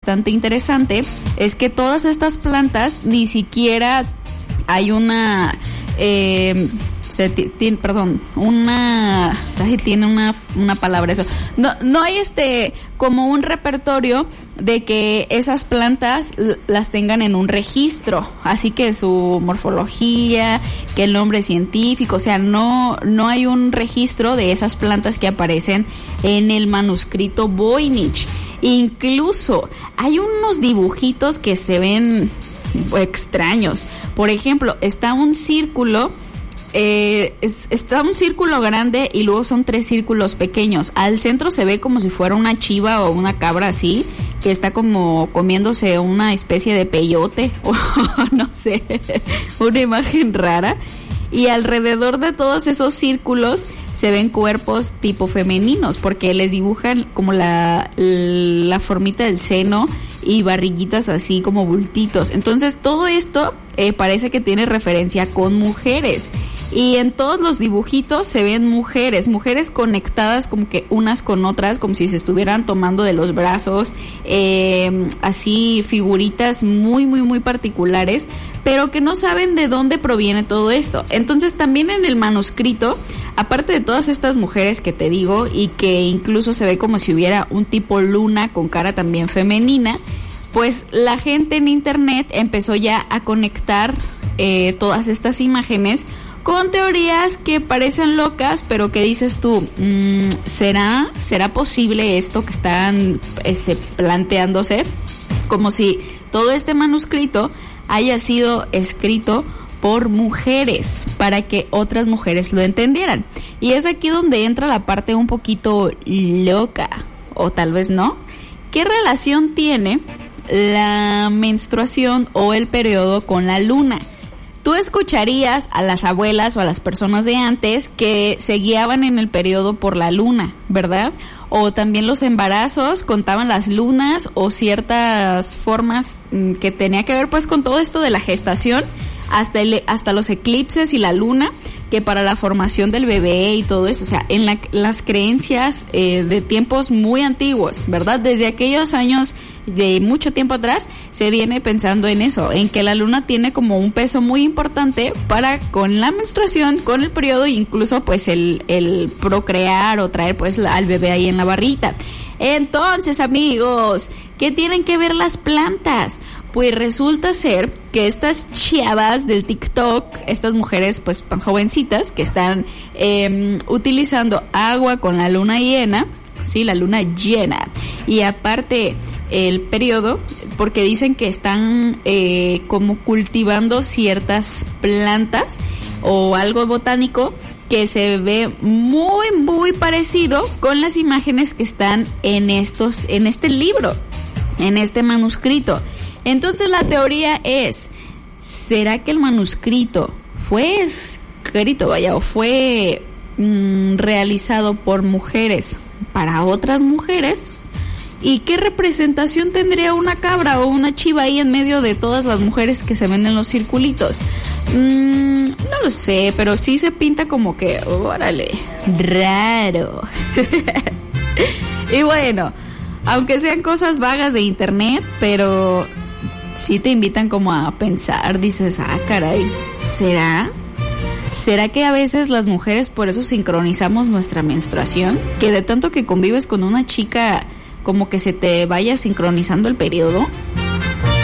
bastante interesante es que todas estas plantas ni siquiera hay una... tiene una palabra eso. No hay como un repertorio de que esas plantas las tengan en un registro, así que su morfología, que el nombre científico, o sea, no hay un registro de esas plantas que aparecen en el manuscrito Voynich. Incluso hay unos dibujitos que se ven extraños. Por ejemplo, está un círculo. Está un círculo grande y luego son 3 círculos pequeños. Al centro se ve como si fuera una chiva o una cabra así, que está como comiéndose una especie de peyote o no sé, una imagen rara. Y alrededor de todos esos círculos se ven cuerpos tipo femeninos, porque les dibujan como la formita del seno y barriguitas así como bultitos. Entonces todo esto parece que tiene referencia con mujeres. Y en todos los dibujitos se ven mujeres conectadas como que unas con otras, como si se estuvieran tomando de los brazos, así figuritas muy, muy, muy particulares, pero que no saben de dónde proviene todo esto. Entonces también en el manuscrito, aparte de todas estas mujeres que te digo, y que incluso se ve como si hubiera un tipo luna con cara también femenina, pues la gente en internet empezó ya a conectar todas estas imágenes con teorías que parecen locas, pero que dices tú, ¿será posible esto que están planteándose? Como si todo este manuscrito haya sido escrito por mujeres, para que otras mujeres lo entendieran. Y es aquí donde entra la parte un poquito loca, o tal vez no. ¿Qué relación tiene la menstruación o el periodo con la luna? Tú escucharías a las abuelas o a las personas de antes que se guiaban en el periodo por la luna, ¿verdad? O también los embarazos contaban las lunas o ciertas formas que tenía que ver pues con todo esto de la gestación, hasta los eclipses y la luna, que para la formación del bebé y todo eso, o sea, en las creencias de tiempos muy antiguos, ¿verdad? Desde aquellos años de mucho tiempo atrás se viene pensando en eso, en que la luna tiene como un peso muy importante para con la menstruación, con el periodo e incluso pues el procrear o traer pues al bebé ahí en la barrita. Entonces, amigos, ¿qué tienen que ver las plantas? Pues resulta ser que estas chavas del TikTok, estas mujeres pues jovencitas que están utilizando agua con la luna llena, sí, la luna llena, y aparte el periodo, porque dicen que están como cultivando ciertas plantas o algo botánico que se ve muy, muy parecido con las imágenes que están en este libro, en este manuscrito. Entonces la teoría es, ¿será que el manuscrito fue escrito, o fue realizado por mujeres para otras mujeres? ¿Y qué representación tendría una cabra o una chiva ahí en medio de todas las mujeres que se ven en los circulitos? No lo sé, pero sí se pinta como que, órale, raro. Y bueno, aunque sean cosas vagas de internet, pero sí te invitan como a pensar, dices, caray, ¿será que a veces las mujeres por eso sincronizamos nuestra menstruación? Que de tanto que convives con una chica, como que se te vaya sincronizando el periodo.